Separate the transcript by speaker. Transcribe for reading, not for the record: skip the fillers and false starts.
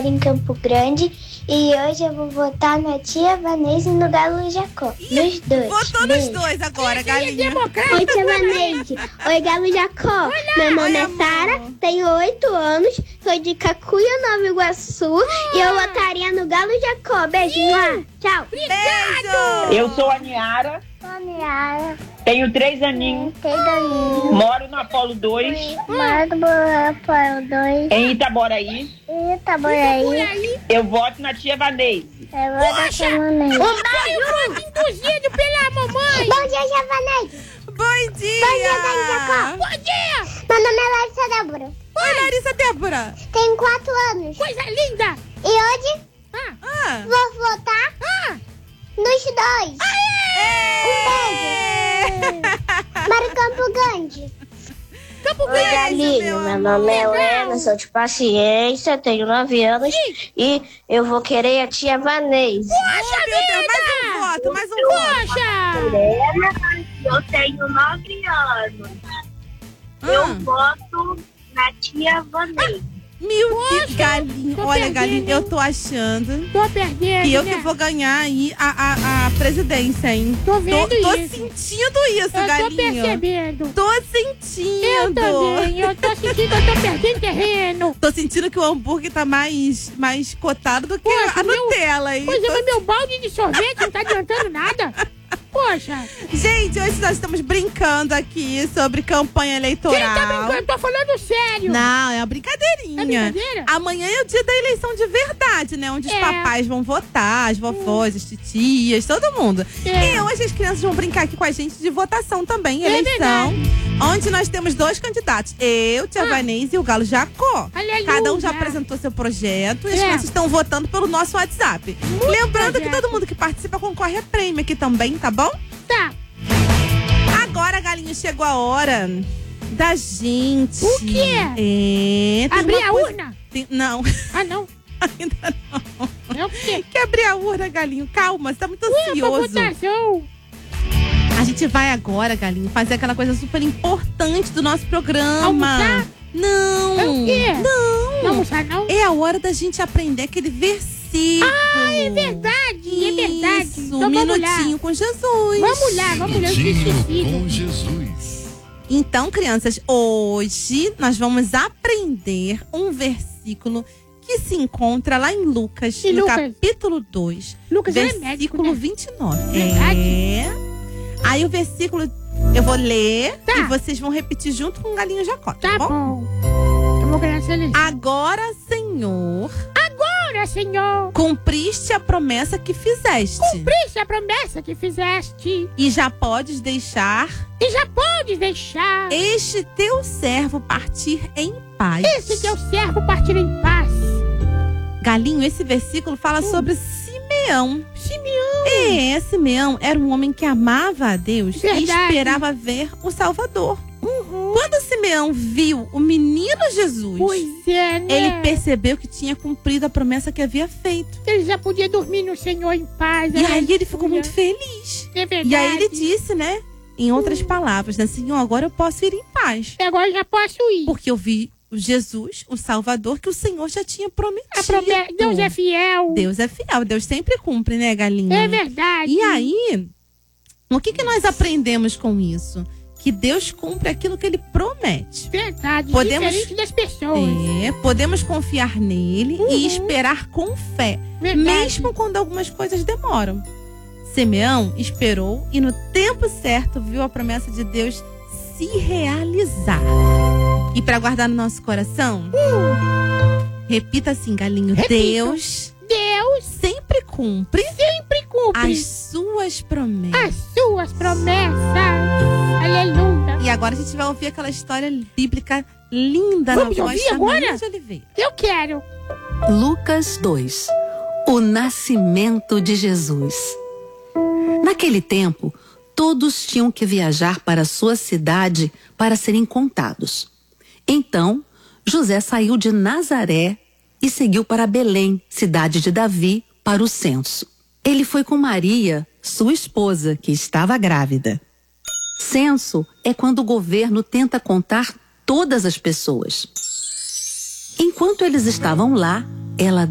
Speaker 1: moro em Campo Grande e hoje eu vou votar na tia Vanessa e no Galo Jacó. Nos dois.
Speaker 2: Votou nos dois agora, galinha.
Speaker 1: Oi, tia Vanessa. Oi, Galo Jacó. Meu nome é Sara, tenho 8 anos, sou de Cacuia, Nova Iguaçu e eu votaria no Galo Jacó. Beijinho lá. Tchau.
Speaker 2: Beijo!
Speaker 3: Eu sou a Niara, tenho 3 aninhos, moro no Apolo 2, em Itaboraí. Eu voto na tia Vanessa.
Speaker 2: Poxa! Eu voto induzido pela mamãe.
Speaker 1: Bom dia, tia Vanessa.
Speaker 2: Bom dia!
Speaker 1: Bom dia, Galo Jacó.
Speaker 2: Bom dia!
Speaker 1: Meu nome é Larissa Débora.
Speaker 2: Oi, Larissa Débora.
Speaker 1: Tenho 4 anos.
Speaker 2: Coisa linda!
Speaker 1: E hoje vou votar nos dois. Para o Campo Grande.
Speaker 2: Campo
Speaker 4: Oi,
Speaker 2: Grande,
Speaker 4: Galinho, meu nome é Helena, sou de Paciência, tenho 9 anos e eu vou querer a tia Vanessa.
Speaker 2: Poxa,
Speaker 3: Meu Deus, mais um voto.
Speaker 2: Poxa!
Speaker 4: Helena, eu tenho 9 anos. Eu voto na tia Vanessa.
Speaker 2: Meu Deus, galinho. Olha, galinho, eu tô achando
Speaker 5: Tô perdendo,
Speaker 2: que eu
Speaker 5: né?
Speaker 2: que vou ganhar aí a presidência, hein?
Speaker 5: Tô vendo
Speaker 2: tô
Speaker 5: isso.
Speaker 2: sentindo isso,
Speaker 5: Eu
Speaker 2: galinho.
Speaker 5: tô percebendo.
Speaker 2: Tô sentindo.
Speaker 5: Eu também. Eu tô sentindo que eu tô perdendo terreno.
Speaker 2: Tô sentindo que o hambúrguer tá mais cotado do que
Speaker 5: Poxa,
Speaker 2: a Nutella, hein?
Speaker 5: Pois é, mas meu balde de sorvete não tá adiantando nada. Poxa.
Speaker 2: Gente, hoje nós estamos brincando aqui sobre campanha eleitoral.
Speaker 5: Quem tá brincando? Eu tô falando sério.
Speaker 2: Não, é uma brincadeirinha.
Speaker 5: É brincadeira?
Speaker 2: Amanhã é o dia da eleição de verdade, né? Onde os papais vão votar, as vovós, as titias, todo mundo. E hoje as crianças vão brincar aqui com a gente de votação também, eleição. Onde nós temos 2 candidatos. Eu, tia Vanessa e o Galo Jacó.
Speaker 5: Aleluia.
Speaker 2: Cada um já apresentou seu projeto e as crianças estão votando pelo nosso WhatsApp. Lembrando que todo mundo que participa concorre a prêmio aqui também, tá bom?
Speaker 5: Tá.
Speaker 2: Agora, Galinho, chegou a hora da gente...
Speaker 5: O quê?
Speaker 2: Tem
Speaker 5: Abrir
Speaker 2: uma
Speaker 5: a
Speaker 2: coisa-
Speaker 5: urna?
Speaker 2: Não,
Speaker 5: Ah, não.
Speaker 2: ainda não.
Speaker 5: É o quê?
Speaker 2: Quer abrir a urna, Galinho? Calma, você tá muito
Speaker 5: Pra
Speaker 2: ansioso.
Speaker 5: votação.
Speaker 2: A gente vai agora, Galinho, fazer aquela coisa super importante do nosso programa.
Speaker 5: Almoçar?
Speaker 2: Não.
Speaker 5: É o quê?
Speaker 2: Não.
Speaker 5: Não almoçar, não?
Speaker 2: É a hora da gente aprender aquele versículo.
Speaker 5: Ah, é verdade, é verdade.
Speaker 2: Isso,
Speaker 5: Então
Speaker 2: um
Speaker 5: vamos lá.
Speaker 2: minutinho com Jesus.
Speaker 5: Vamos lá, eu esqueci.
Speaker 6: com Jesus.
Speaker 2: Então, crianças, hoje nós vamos aprender um versículo que se encontra lá em Lucas,
Speaker 5: E
Speaker 2: no
Speaker 5: Lucas?
Speaker 2: capítulo 2,
Speaker 5: Lucas é
Speaker 2: versículo
Speaker 5: médico, né?
Speaker 2: 29.
Speaker 5: Verdade.
Speaker 2: Aí o versículo eu vou ler
Speaker 5: Tá.
Speaker 2: e vocês vão repetir junto com o Galinho Jacó,
Speaker 5: Tá bom. Eu vou ganhar essa eleição.
Speaker 2: Agora, Senhor,
Speaker 5: Agora, Senhor,
Speaker 2: cumpriste a promessa que fizeste
Speaker 5: cumpriste a promessa que fizeste
Speaker 2: e já podes deixar
Speaker 5: e já podes deixar
Speaker 2: este teu servo partir em paz.
Speaker 5: esse teu servo partir em paz.
Speaker 2: Galinho, esse versículo fala sobre Simeão.
Speaker 5: Simeão.
Speaker 2: Simeão era um homem que amava a Deus
Speaker 5: Verdade.
Speaker 2: e esperava ver o Salvador. Quando Simeão viu o menino Jesus,
Speaker 5: Pois é, né?
Speaker 2: ele percebeu que tinha cumprido a promessa que havia feito.
Speaker 5: Ele já podia dormir no Senhor em paz.
Speaker 2: E aí ele ficou
Speaker 5: aleluia.
Speaker 2: muito feliz.
Speaker 5: É verdade.
Speaker 2: E aí ele disse, né? Em outras palavras, né? Senhor, agora eu posso ir em paz.
Speaker 5: Agora eu já posso ir.
Speaker 2: Porque eu vi o Jesus, o Salvador, que o Senhor já tinha prometido.
Speaker 5: Deus é fiel.
Speaker 2: Deus é fiel. Deus sempre cumpre, né, Galinha?
Speaker 5: É verdade.
Speaker 2: E aí, o que nós aprendemos com isso? Que Deus cumpre aquilo que Ele promete.
Speaker 5: Verdade.
Speaker 2: Podemos-
Speaker 5: Diferente das pessoas.
Speaker 2: Podemos confiar nele e esperar com fé,
Speaker 5: Verdade.
Speaker 2: mesmo quando algumas coisas demoram. Simeão esperou e no tempo certo viu a promessa de Deus se realizar. E para guardar no nosso coração, repita assim, Galinho.
Speaker 5: Repita.
Speaker 2: Deus sempre cumpre as suas promessas.
Speaker 5: As suas promessas. Aleluia.
Speaker 2: E agora a gente vai ouvir aquela história bíblica linda
Speaker 5: Vamos
Speaker 2: na voz
Speaker 5: ouvir
Speaker 2: da
Speaker 5: agora?
Speaker 2: Maria de Oliveira.
Speaker 5: Eu quero.
Speaker 7: Lucas 2. O nascimento de Jesus. Naquele tempo, todos tinham que viajar para sua cidade para serem contados. Então, José saiu de Nazaré e seguiu para Belém, cidade de Davi, para o censo. Ele foi com Maria, sua esposa, que estava grávida. Censo é quando o governo tenta contar todas as pessoas. Enquanto eles estavam lá, ela